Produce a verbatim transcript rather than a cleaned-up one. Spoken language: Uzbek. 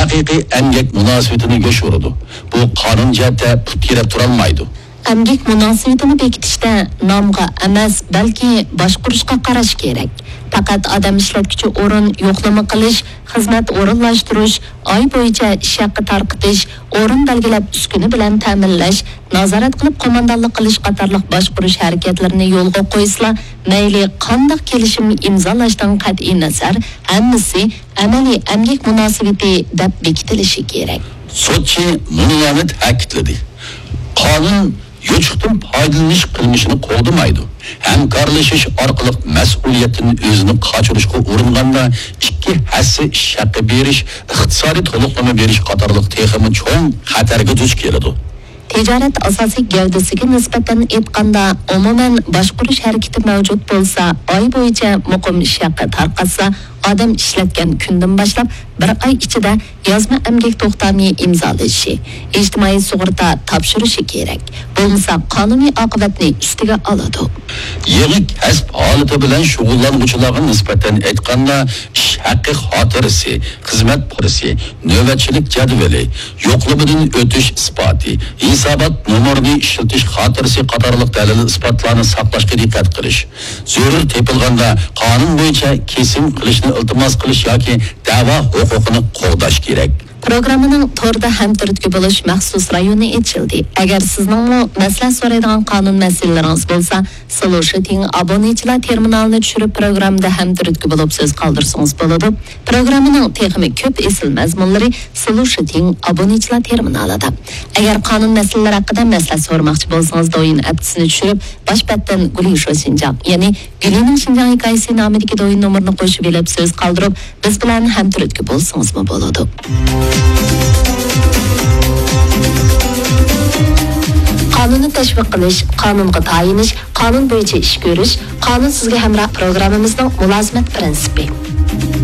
haqiqiy emgek munosabatini yoshuradi. Bu qonun jihatda put kirib turolmaydi. Emgek munosabatini bekitishda nomga emas, balki boshqurishga qarash kerak. Faqat odam ishlatuvchi o'rin yo'qlama qilish, xizmat o'rinlashtirish, oy bo'yicha ish haqi tarqitish, o'rin belgilab uskuni bilan ta'minlash, nazorat qilib qo'mondonlik qilish qatorliq boshqurish harakatlarini yo'lga qo'ysa, mayli qanday kelishim imzolashdan qat'iy nazar, hammasi amaliy emgak munosabati deb bekitilishi kerak. Sotchi buni ta'kidladi. Qonun yo'chiqdan foydalanish qilmishini qo'llamaydi. Hamkorlashish orqali mas'uliyatini o'zini qochirishga uringanda ikki hassa ish haqi berish, iqtisodiy to'liqlama berish qatorliq texmi cho'ng xatarga duch keladi. Tijorat asosiy gavdasiga nisbatan aytganda, umuman boshqurish harakati mavjud bo'lsa, oy bo'yicha muqim ish haqi tarqatsa, odam ishlatgan kundan boshlab bir oy ichida yozma emgak to'xtami imzolashi, ijtimoiy sug'urta topshirishi kerak. Bo'lmasa qonuniy oqibatni ustiga oladi. Yangi kasb holati bilan shug'ullanuvchilarga nisbatan aytganda, ish haqqi xotirasi, xizmat pulisi, navbatchilik jadvali, yo'qlamadan o'tish isboti, hisobot nomerini ishlatish xotirasi qatorliq dalil isbotlarni saqlashga diqqat qilish, zarur tepilganda qonun bo'yicha kesim qilishni iltimos qilish yoki da'vo huquqini qo'llash kerak. Programmaning to'rda ham turtki bo'lish maxsus rayoni ochildi. Agar sizning maslahat so'raydigan qonun masalalaringiz bo'lsa, Solution obunachilar terminalini tushirib programda ham turtki bo'lib so'z qoldirsangiz bo'ladi. Programmaning texmi ko'p esil mazmunlari Solution obunachilar terminalida. Agar qonun masalalari haqida maslahat so'ramoqchi bo'lsangiz, doim appsini tushirib, boshpatdan Guli Shosinjang, ya'ni Gulining Shinjang hikoyasi nomidagi doim nomerini qo'shib elib so'z qoldirib, biz bilan ham turtki bo'lsangiz bo'ladi. Qonunni tashviq qilish, qonunga tayinish, qonun bo'yicha ish ko'rish, qonun sizga hamroh programmamizning mulozimat prinsipi.